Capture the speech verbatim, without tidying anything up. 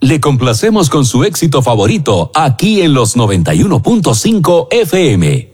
Le complacemos con su éxito favorito aquí en los noventa y uno punto cinco F M.